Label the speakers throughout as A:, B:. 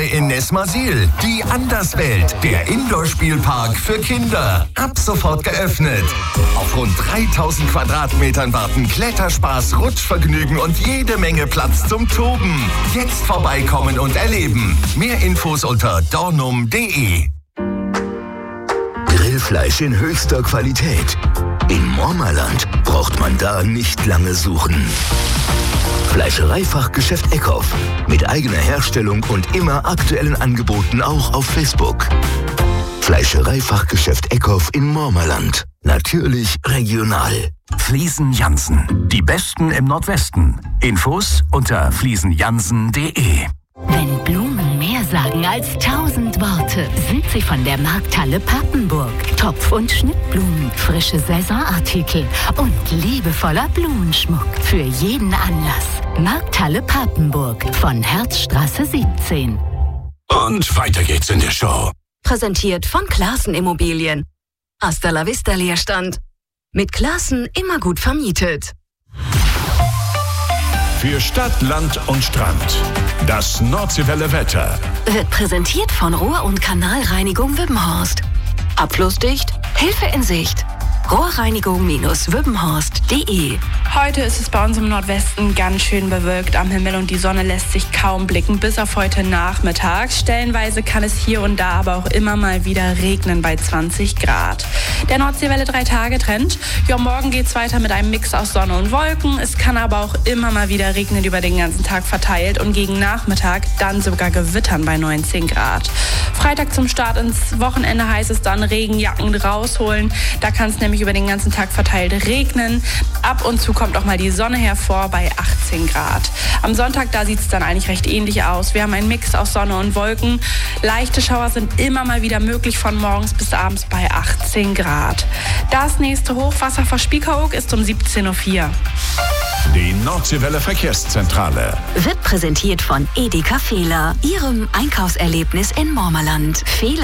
A: in Nesmasil. Die Anderswelt, der Indoor-Spielpark für Kinder. Ab sofort geöffnet. Auf rund 3000 Quadratmetern warten Kletterspaß, Rutschvergnügen und jede Menge Platz zum Toben. Jetzt vorbeikommen und erleben. Mehr Infos unter dornum.de.
B: Grillfleisch in höchster Qualität. In Mormerland braucht man da nicht lange suchen. Fleischereifachgeschäft Eckhoff. Mit eigener Herstellung und immer aktuellen Angeboten auch auf Facebook. Fleischereifachgeschäft Eckhoff in Mormerland. Natürlich regional.
C: Fliesen Jansen. Die Besten im Nordwesten. Infos unter fliesenjansen.de.
D: Wenn Blumen mehr sagen als 1000 Worte, sind sie von der Markthalle Papenburg. Topf- und Schnittblumen, frische Saisonartikel und liebevoller Blumenschmuck für jeden Anlass. Markthalle Papenburg von Herzstraße 17.
C: Und weiter geht's in der Show.
E: Präsentiert von Classen Immobilien. Hasta la vista Leerstand. Mit Classen immer gut vermietet.
C: Für Stadt, Land und Strand. Das Nordseewelle Wetter.
E: Wird präsentiert von Rohr- und Kanalreinigung Wippenhorst. Abflussdicht, Hilfe in Sicht. Rohrreinigung-wippenhorst.de.
F: Heute ist es bei uns im Nordwesten ganz schön bewölkt am Himmel und die Sonne lässt sich kaum blicken, bis auf heute Nachmittag. Stellenweise kann es hier und da aber auch immer mal wieder regnen bei 20 Grad. Der Nordseewelle 3-Tage-Trend. Ja, morgen geht's weiter mit einem Mix aus Sonne und Wolken. Es kann aber auch immer mal wieder regnen über den ganzen Tag verteilt und gegen Nachmittag dann sogar gewittern bei 19 Grad. Freitag zum Start ins Wochenende heißt es dann Regenjacken rausholen. Da kann es nämlich über den ganzen Tag verteilt regnen. Ab und zu kommt auch mal die Sonne hervor bei 18 Grad. Am Sonntag, da sieht es dann eigentlich recht ähnlich aus. Wir haben einen Mix aus Sonne und Wolken. Leichte Schauer sind immer mal wieder möglich von morgens bis abends bei 18 Grad. Das nächste Hochwasser vor Spiekeroog ist um 17:04 Uhr.
C: Die Nordseewelle Verkehrszentrale.
D: Wird präsentiert von Edeka Fehler, Ihrem Einkaufserlebnis in Mormerland.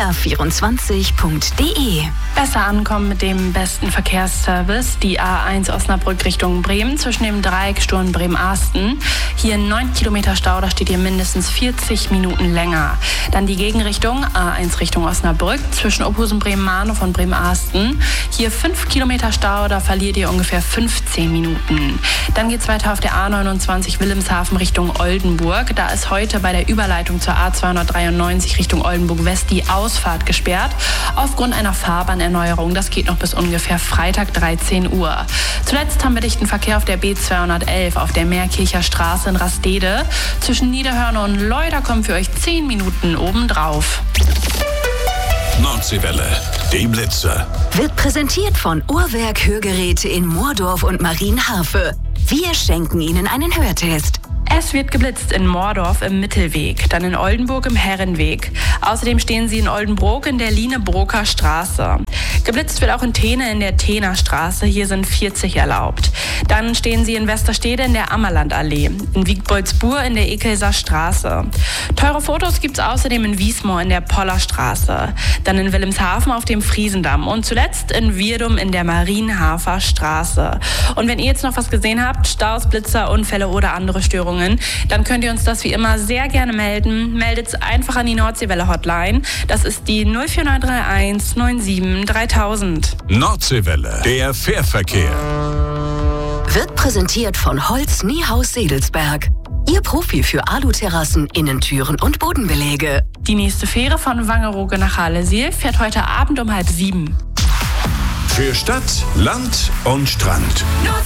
D: Fehler24.de.
F: Besser ankommen mit dem besten Verkehrsservice. Die A1 Osnabrück Richtung Bremen zwischen dem Dreieck Sturm Bremen-Asten. Hier 9 Kilometer Stau, da steht ihr mindestens 40 Minuten länger. Dann die Gegenrichtung A1 Richtung Osnabrück zwischen Oberhausen-Bremen-Mahnhof und Bremen-Asten. Hier 5 Kilometer Stau, da verliert ihr ungefähr 15 Minuten. Dann geht es weiter auf der A29 Wilhelmshaven Richtung Oldenburg. Da ist heute bei der Überleitung zur A293 Richtung Oldenburg West die Ausfahrt gesperrt aufgrund einer Fahrbahnerneuerung. Das geht noch bis ungefähr Freitag 13 Uhr. Zuletzt haben wir dichten Verkehr auf der B211 auf der Meerkircher Straße in Rastede. Zwischen Niederhörne und Leuda kommen für euch 10 Minuten obendrauf.
C: Nordseewelle, die Blitze.
D: Wird präsentiert von Uhrwerk Hörgeräte in Moordorf und Marienhafe. Wir schenken Ihnen einen Hörtest.
F: Es wird geblitzt in Moordorf im Mittelweg, dann in Oldenburg im Herrenweg. Außerdem stehen sie in Oldenbrook in der Line-Broker Straße. Geblitzt wird auch in Thene in der Thener Straße, hier sind 40 erlaubt. Dann stehen sie in Westerstede in der Ammerlandallee, in Wiegboldsbuhr in der Ekelser Straße. Teure Fotos gibt's außerdem in Wiesmoor in der Poller Straße, dann in Wilhelmshaven auf dem Friesendamm und zuletzt in Wirdum in der Marienhafer Straße. Und wenn ihr jetzt noch was gesehen habt, Staus, Blitzer, Unfälle oder andere Störungen, dann könnt ihr uns das wie immer sehr gerne melden. Meldet einfach an die Nordseewelle-Hotline. Das ist die 04931 97 3000.
C: Nordseewelle, der Fährverkehr.
D: Wird präsentiert von Holz Niehaus Sedelsberg. Ihr Profi für Aluterrassen, Innentüren und Bodenbeläge.
F: Die nächste Fähre von Wangerooge nach Halesiel fährt heute Abend um 6:30.
C: Für Stadt, Land und Strand.